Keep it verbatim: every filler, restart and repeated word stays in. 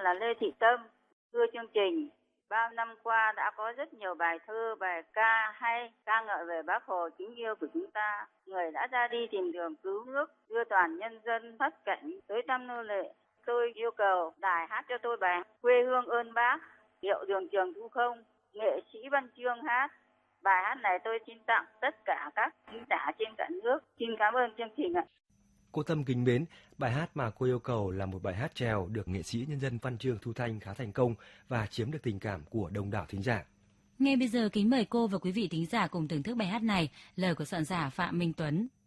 là Lê Thị Tâm. Thưa chương trình, bao năm qua đã có rất nhiều bài thơ, bài ca hay ca ngợi về Bác Hồ kính yêu của chúng ta, người đã ra đi tìm đường cứu nước, đưa toàn nhân dân thoát cảnh tới trăm nô lệ. Tôi yêu cầu đài hát cho tôi bài Quê hương ơn Bác, điệu Đường Trường Thu Không, nghệ sĩ Văn Chương hát. Bài hát này tôi xin tặng tất cả các thính giả trên cả nước. Xin cảm ơn chương trình ạ. Cô Tâm kính mến, bài hát mà cô yêu cầu là một bài hát chèo được nghệ sĩ nhân dân Văn Chương thu thanh khá thành công và chiếm được tình cảm của đông đảo thính giả. Ngay bây giờ kính mời cô và quý vị thính giả cùng thưởng thức bài hát này, lời của soạn giả Phạm Minh Tuấn.